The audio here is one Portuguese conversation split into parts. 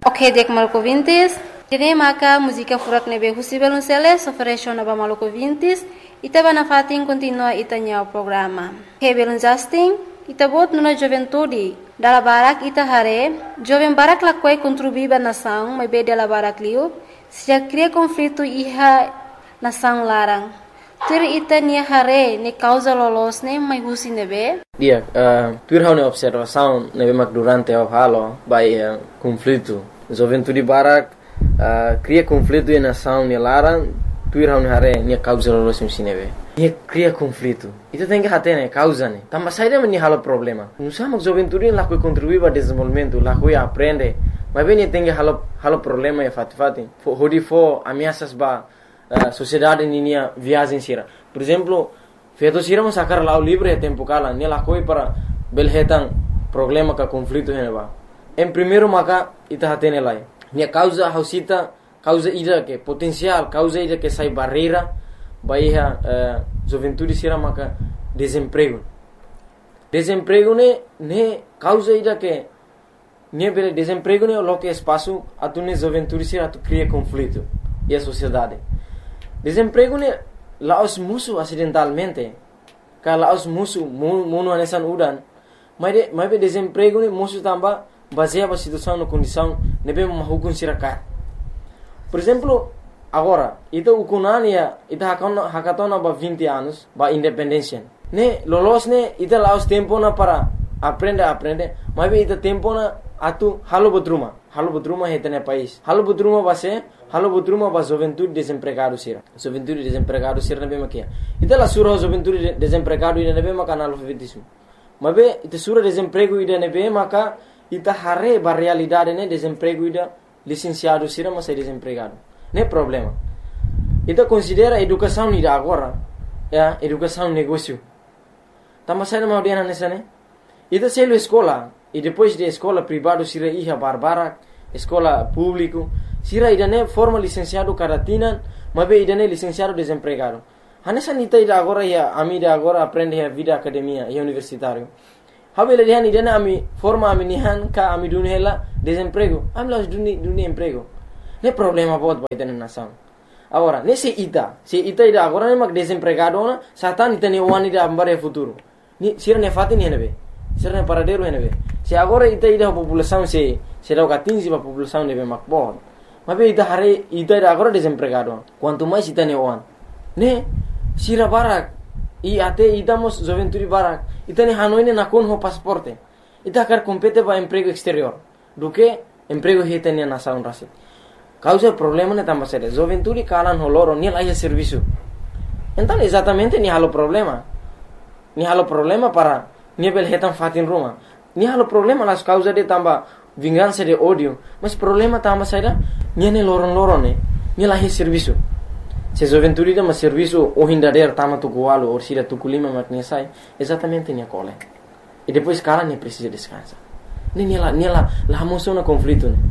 Ok, dek maluco vintis. Dene maka música furak nebe husi belunceles ofereció naba maluco vintis. Ita bana fatin continua itanya o programa. Ok, belun Justin. Ita bot nuna juventude. Dala barak ita hare. Joven barak lakwai contribuiba nação, mas be dela barak liu. Se já cria conflito iha nação larang. Tur ita nia hare ne causa lolos ne mai husi nebe. Dia, tur hau ne observação nebe mak durante o halo by conflito. Juventude barak cria conflito e nação ne larang. Tur hau ne hare nia causa lolos ne nebe. Nia cria conflito. Ita tem que hate ne causa ne. Tamba saída me halo problema. Não sabe juventude lá que contribui para desenvolvimento, lá que aprende. Mas bem tem que halo problema e fati. Hodi fo ameaças ba sociedade ninia viagem sira. Por exemplo, feito sira mo sacar lá o livre é tempo cala, ne lá coi para belhetan problema ka conflito heneba. Em primeiro maka ita hatene lai. Nia causa hausita, causa ida que potencial, causa ida que sai barreira, baia juventude sira maka desemprego. Desemprego ne causa ida que ne bele desemprego ne lo que espaço atune juventude sira atu cria conflito e a sociedade. Desemprego ne laos musuh acidentalmente. Ka laos musuh munu anesan udan. Mas be desemprego ne musuh tamba baseia ba situação na condição nebe mahukun siraka. Por exemplo, agora, ita ukunania ita hakatona ba 20 anos ba independência. Ne lolos ne ita laos tempo na para aprende, mas be ita tempo na atu halo bodruma hetene país. Halo bodruma ba juventude desempregado sira. Juventude desempregado sira nebe makia. Ita la sura juventude desempregado ida nebe maka analfabetismo. Mas be ita sura desemprego ida nebe maka ita hare ba realidade ne desemprego ida licenciado sira mas desempregado. Ne problema. Ita considera educação ida agora, educação negócio. Tama sai na maudiana nessa ne. Ita selo escola e depois de escola privado sira iha barbara, escola público, sira idane forma licenciado caratina, mas be idane licenciado desempregado. Hanessa nita ida agora ia amida agora aprende a vida academia e universitário. Habele dihan idane ami forma ami nihan ka ami dunhela desemprego. Ami las duni emprego. Ne problema bot ba idane nação. Agora, se ita ida agora ne mak desempregado na satan itane wani da ambare futuro. Ni sira ne fatin henebe. Sira ne paradero henebe. Se agora ita ida população se dá catinzi ba população nebe mak bot. Mas be ita hare ita ida agora desempregado. Quanto mais ita ne wan. Ne sira barak e até idamos juventude barak. Ita ne hanoine na kon ho pasaporte. Ita quer compete ba emprego exterior. Do que emprego hetene na nação rasit. Causa problema ne tamba sere. Juventude kalan holoro ni lá serviço. Então exatamente ni halo problema. Ni halo problema para ni bel hetan fatin ruma. Ni halo problema las causa de tamba vingança de ódio. Mas problema tamba saida ni ne loron ne. Ni lá serviço. Se juventude de mas serviço o hindader tama tu gualo ou sira tu kulima makne sai. Exatamente ni cole. E depois cara ne precisa descansar. Ni lá moço na conflito ne.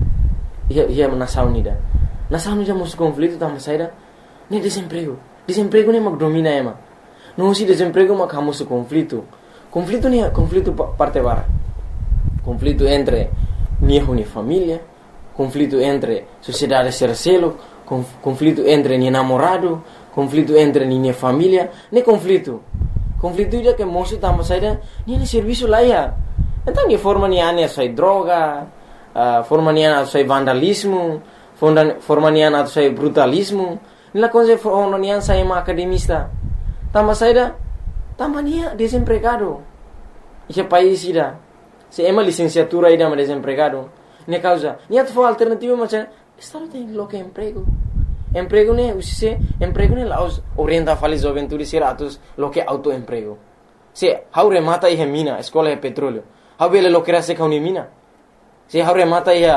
Ia nação nida. Nação nida moço conflito tama saida ni desemprego. Desemprego ne mag domina ema. Não se desemprego mag hamoso conflito. Conflito ni conflito parte bara. Conflito entre ni família, conflito entre sociedade sercelo, conflito entre ni namorado, conflito entre ni família, ne conflito. Conflito ida que moço tamba saida ni serviço lá ia. Então ni forma ni ane sai droga, forma ni ane sai vandalismo, forma ni ane sai brutalismo. Nila coisa forma ni ane sai ma academista. Tamba saida tamba ni desempregado. Esse país ida se ema licenciatura ida ma desempregado. Ne causa ni atfo alternativa macam estado tem lo que emprego. Emprego ne usise emprego ne laos orienta fali juventude siratus lo que autoemprego. Se haure mata e mina, escola e petróleo. Habele lo que era se kauni mina. Se haure mata e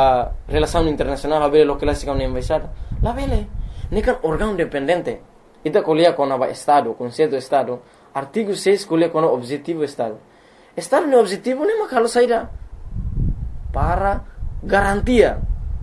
relação internacional, habele lo que era se kauni embaixada. La vele ne kan órgão dependente. Ita colia com a estado, conceito estado, artigo 6 colia com o objetivo estado. Estado no objetivo ne makalo saida para garantia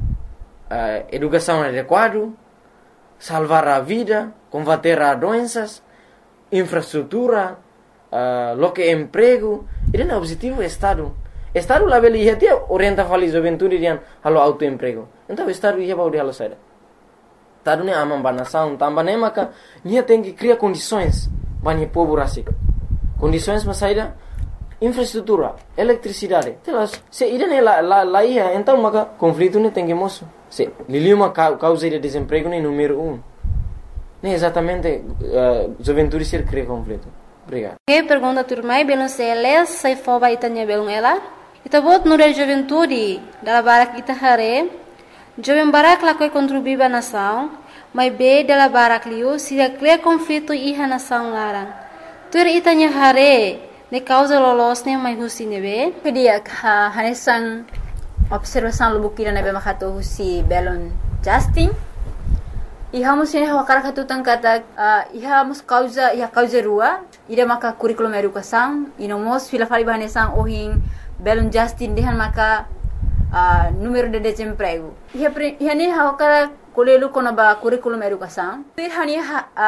educação adequada, salvar a vida, combater as doenças, infraestrutura, lo que emprego. Ele é o objetivo do Estado. Estado lá beli ia tia orienta fali juventude dian halo autoemprego. Então estado ia baudi halo saida. Estado ne amam banação, também maka nia tem que criar condições bani povo rasik. Condições mas saida infraestrutura, eletricidade. Telas, se ida ne lá ia, então maka conflito ne tem que moço. Se liliu uma causa de desemprego ne número 1. Ne exatamente juventude ser cria conflito. Obrigado. Que pergunta turmai belum seles sai foba itanya belum ela. Ita bot nure juventude dala barak ita hare. Jovem barak lakoi contribuiba nação, mas be dala barak liu se cria conflito iha nação larang. Tur itanya hare ne causa lolosne mai husi nebe. Pedia hanesan observação lubukira nebe makato husi belon Justin. Iha musine wakara katutan kata iha mus causa rua ida maka curriculum educação ino mos fila fali bahanesan ohin belon Justin dehan maka número de desemprego iha ni wakara kolelu konaba curriculum educação iha ni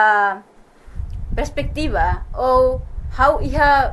perspectiva ou how iha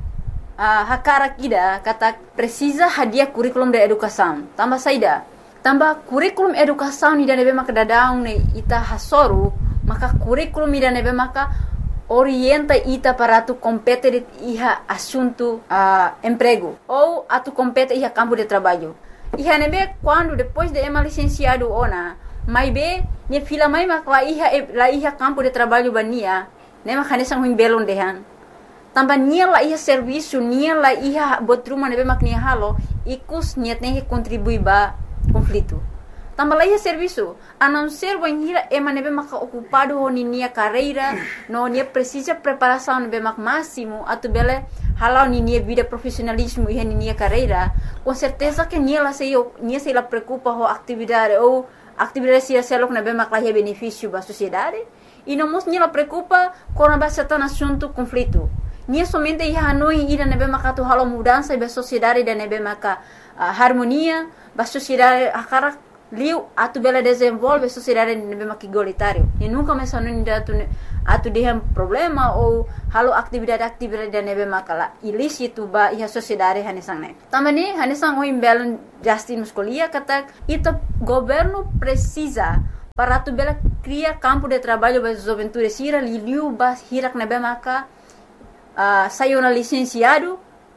hakara kida kata precisa hadiah curriculum de educação tambah saida tambah kurikulum educação ni nebe maka dadaung ne ita hasoru maka kurikulum ni nebe maka orienta ita para tu compete iha assunto emprego ou atu compete iha campo de trabalho iha nebe quando depois de ema licenciado ona mai be ne fila mai maka la iha campo de trabalho bania ne maka nesang huing belon dehan tambah nia la iha serviço nia la iha botruma nebe mak nia halo ikus niat ne contribui ba conflito. Tambah lagi serviço, a não ser banhira ema nebe maka ocupado ho nia carreira, no nia precisa preparação nebe mak máximo, atu bele halau nia vida profissionalismo e nia carreira, com certeza que nia se la preocupa ho atividade ou atividade se selok nebe mak lahi benefício ba sociedade, e não mos nia la preocupa com a certa assunto conflito. Nia somente ia hanoi ida nebe maka tu halau mudança ba sociedade da nebe maka harmonia ba sociedade akara liu atu bela desenvolve sociedade nebe maki igualitário e nunca mais anu atu dehem problema ou halo atividade da nebe makala ilícito ba iha sociedade hanesang ne tamani hanesang o imbelon Justin muscolia kata ita governo precisa para atu bela cria campo de trabalho ba juventude sira liu ba hirak nebe maka saiu na licenciada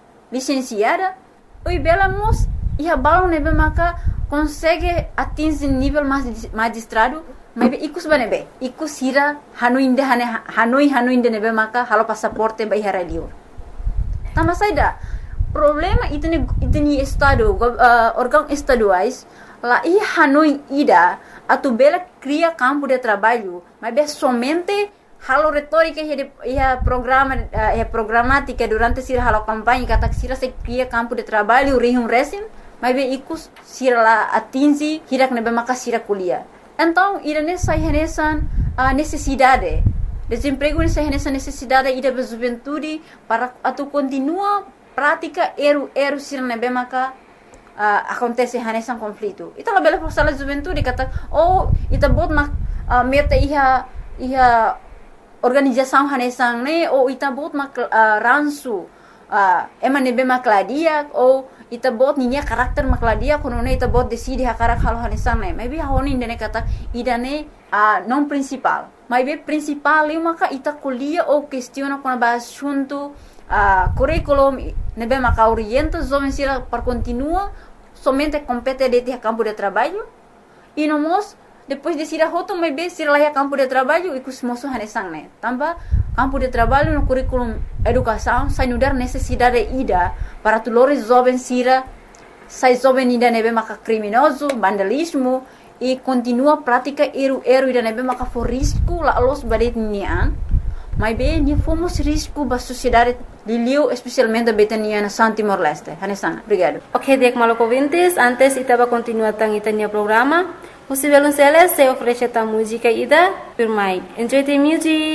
oi bela mos iha balon nebe maka consegue atingir nível magistrado mas ikus banebe ikus hira hanoi nebe maka halo passaporte ba iha radio tama saida problema itni estado órgão estaduais lá iha hanoi ida atu bela cria campo de trabalho mas somente halo retórica ia programática durante sira halo campanha kata sira se cria campo de trabalho resim mas ikus sira lá atingi hirak nebe maka sira kuliah então irane sai renesan necessidade desemprego nessa necessidade ida ba juventude para atu continua prática eru sira nebe maka acontece renesan conflito ita la bela força la juventude kata ita bot meta iha organização hanesang ne ou ita bot ransu ema nebe makladia ou ita bot ninya karakter makladia kono ne ita bot decide hakarak halo hanesang ne maybe honi ndene kata idane non principal maybe principal eu maka ita kuliah ou questiona com ba assunto curriculum nebe maka orienta jovem sira para continua somente compete de campo de trabalho e no mos depois de sira hoto mai be sira lá campo de trabalho e kus moso hanesang ne tambah campo de trabalho no curriculum educação sai nudar necessidade ida para tulores jovem sira sai jovem ida nebe maka criminoso vandalismo e continua prática eru ida nebe maka for risco la los badet nian mai be ni fomos risco ba sociedade liliu especialmente betania na San Timor Leste hanesang obrigado. Ok, dek maloko vintes antes itaba continua tang itanya programa. Você vai lançar se oferece a música ida por mai. Enjoy the music.